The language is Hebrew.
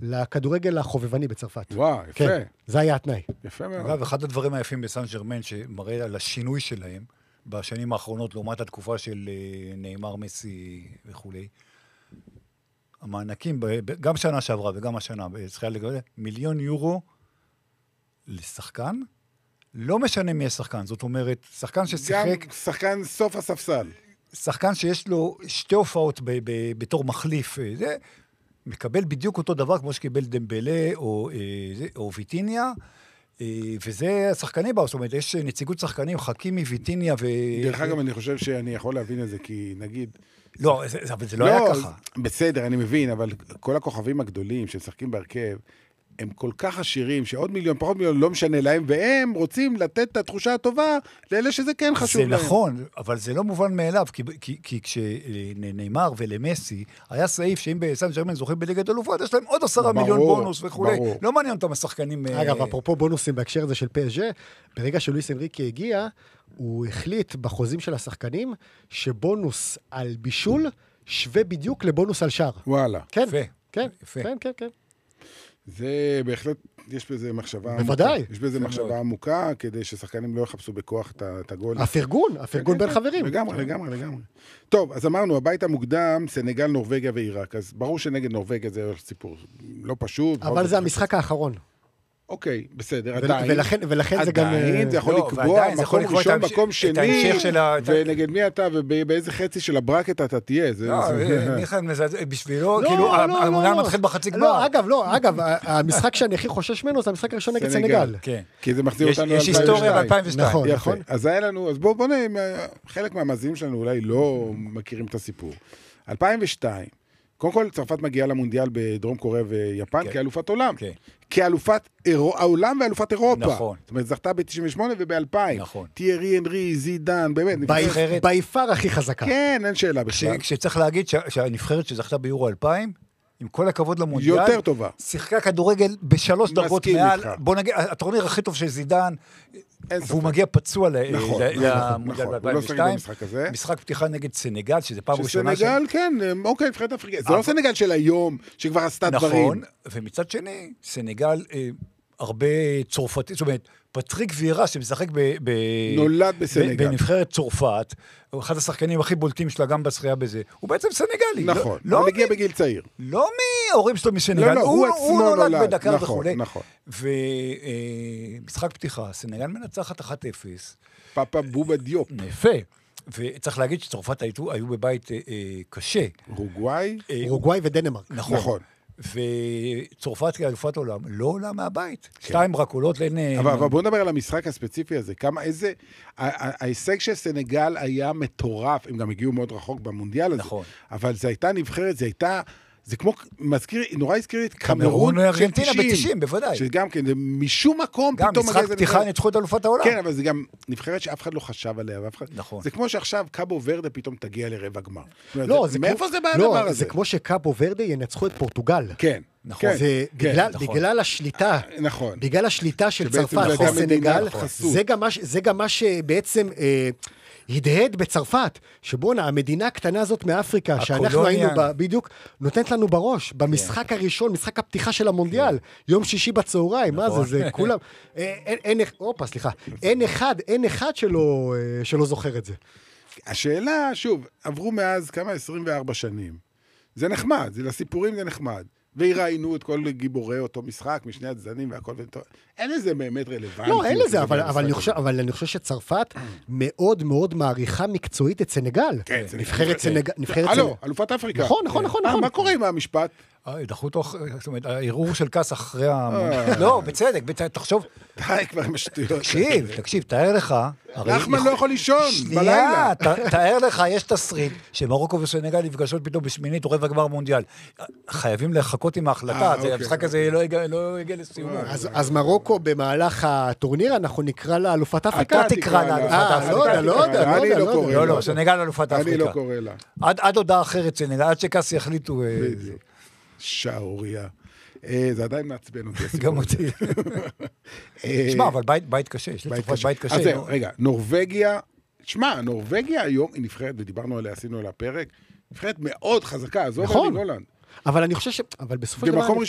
לכדורגל החובבני בצרפת. וואו, יפה. כן, זה היה התנאי. יפה מאוד. אגב, אחד הדברים היפים בסן ז'רמן, שמראה על השינוי שלהם, בשנים האחרונות, לעומת התקופה של נאמר, מסי וכו'. המענקים, גם שנה שעברה וגם השנה, מיליון יורו לשחקן, לא משנה מי השחקן, זאת אומרת, שחקן ששיחק... גם שחקן סוף הספסל. שחקן שיש לו שתי הופעות בתור מחליף, זה מקבל בדיוק אותו דבר כמו שקיבל דמבלה או ויטיניה, וזה השחקנים באו, זאת אומרת, יש נציגות שחקנים, חכימי, ויטיניה דרך אגב, אני חושב שאני יכול להבין את זה, כי נגיד... לא, אבל זה לא היה ככה. בסדר, אני מבין, אבל כל הכוכבים הגדולים ששחקים בהרכב, הם כל כך עשירים, שעוד מיליון, פחות מיליון, לא משנה להם, והם רוצים לתת את התחושה הטובה לאלה שזה כן חשוב להם. זה נכון, אבל זה לא מובן מאליו, כי כשנאמר ולמסי, היה סעיף שאם בסן ז'רמן זוכים בליגת אלופות, יש להם עוד 10 מיליון בונוס וכו'. לא מעניין אותם השחקנים... אגב, אפרופו בונוסים בהקשר הזה של PSG, ברגע שלואיס אנריקי הגיע, הוא החליט בחוזים של השחקנים, שבונוס על בישול שווה בדיוק לבונוס על שער. וואלה. כן, כן, כן. זה בהחלט, יש בזה מחשבה... בוודאי. יש בזה מחשבה עמוקה, כדי ששחקנים לא יחפשו בכוח את הגול. הפרגון בין חברים. לגמרי. טוב, אז אמרנו, הבית המוקדם, סנגל, נורווגיה ועיראק. אז ברור שנגד נורווגיה זה סיפור לא פשוט. אבל זה המשחק האחרון. אוקיי, בסדר, עדיין. ולכן זה גם... עדיין, זה יכול לקבוע מקום ראשון, מקום שני, ונגד מי אתה, ובאיזה חצי של הברקט אתה תהיה. לא, בשבילו, כאילו, המונדיאל מתחיל בחצי גמר. לא, אגב, המשחק שאני הכי חושש ממנו, זה המשחק הראשון נגד סנגל. כי זה מחזיר אותנו יש היסטוריה ב-2002. נכון. אז היה לנו, אז בואו חלק מהמאזינים שלנו אולי לא מכירים את הסיפור. 2002, קודם כל, צרפת מגיעה למונדיאל בדרום קוריאה ויפן כאלופת עולם. כאלופת העולם ואלופת אירופה. נכון. זאת אומרת, זכתה ב-98 וב-2000. נכון. תיארי, אנרי, זידן, באמת. ביפר הכי חזקה. כן, אין שאלה בכלל. כשצריך להגיד שהנבחרת שזכתה ביורו 2000, עם כל הכבוד למונדיאל, יותר טובה. שיחקה כדורגל בשלוש דרגות מעל, בוא נגיד, הטורניר הכי טוב של זידן, והוא מגיע פצוע למונדיאל ב-2002, משחק פתיחה נגד סנגל, שזה פעם ראשונה. סנגל, כן, אוקיי, נבחרת אפריקאית. זה לא סנגל של היום, שכבר עשתה דברים. נכון, ומצד שני, סנגל הרבה צרפתי, זאת אומרת, פטריק וירה שמשחק נולד בסנגל. בנבחרת צרפת, הוא אחד השחקנים הכי בולטים שלה גם בשחייה בזה, הוא בעצם סנגלי. נכון, הוא מגיע בגיל צעיר. לא מההורים שלו מסנגל, הוא נולד בדקר וכו'. נכון. ומשחק פתיחה, סנגל מנצחת 1-0. פאפה בובה דיופ. יפה. וצריך להגיד שצרפת היו בבית קשה. אורוגוואי ודנמרק. נכון. וצרפת כאלופת עולם לא עולה מהבית. 2 רק עולות אבל בואו נדבר על המשחק הספציפי הזה. ההישג של סנגל היה מטורף, הם גם הגיעו מאוד רחוק במונדיאל הזה. נכון. אבל זה הייתה נבחרת, זה כמו, נורא הזכיר את קמרון ארגנטינה ב-90, בוודאי. שגם כן, משום מקום גם משחק פתיחה ניצחו את אלופת העולם. כן, אבל זה גם נבחרת שאף אחד לא חשב עליה. נכון. זה כמו שעכשיו קאבו ורדה פתאום תגיע לרבע גמר. מאיפה זה בא הדבר הזה? זה כמו שקאבו ורדה ינצחו את פורטוגל. כן. נכון. זה בגלל השליטה. נכון. בגלל השליטה של צרפת וסנגל, זה גם מה שבעצם הדהד בצרפת, שבונה, המדינה הקטנה הזאת מאפריקה, שאנחנו היינו בדיוק, נותנת לנו בראש, במשחק הראשון, משחק הפתיחה של המונדיאל, יום שישי בצהריים, מה זה, זה כולם, אין אחד שלא זוכר את זה. השאלה, שוב, עברו מאז כמה 24 שנים, זה נחמד, זה לסיפורים זה נחמד, והראינו את כל גיבורי אותו משחק, משני הצדדים והכל, אין לזה באמת רלוונטי. לא, אין לזה, אבל אני חושב שצרפת מאוד מאוד מעריכה מקצועית את סנגל. כן, נבחרת סנגל. הלו, אלופת אפריקה. נכון. מה קורה עם המשפט? דחו אותו, זאת אומרת, הערעור של קאס אחרי לא, בצדק, תחשוב. די כבר עם השטויות. תקשיב, תאר לך. נחמן לא יכול לישון בלילה. תאר לך, יש תסריט שמרוקו וסנגל נפגשות פתאום בשמינית או רבע גמר מונדיאל. חייבים לחכות עם ההחלטה, המשחק הזה לא יגיע לסיום. אז מרוקו במהלך הטורניר, אנחנו נקרא לה אלופת אפריקה. אתה תקרא לה אלופת אפריקה. לא, סנגל אלופת אפריקה. אני לא קורא לה. עד הודעה אחרת סנגל, עד שקאס יחליטו. שעוריה. זה עדיין מעצבן אותי. גם אותי. שמע, אבל בית קשה. יש לצרפת בית קשה. אז זהו, רגע, נורווגיה, שמע, נורווגיה היום היא נבחרת, ודיברנו עליה, עשינו עליה פרק, נבחרת מאוד חזקה, עזוב אלי גולנד. אבל אני חושב אבל בסופו של דבר... במקום